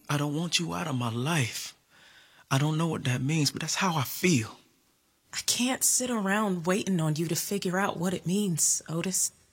I don't want you out of my life. I don't know what that means, but that's how I feel. I can't sit around waiting on you to figure out what it means, Otis.